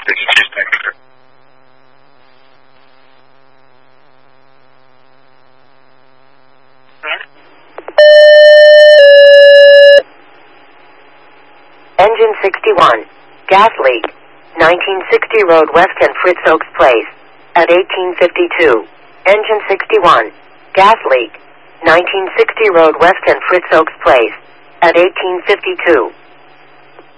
Engine 61. Gas leak. 1960 Road West and Fritz Oaks Place. At 1852. Engine 61. Gas leak. 1960 Road West and Fritz Oaks Place. At 1852.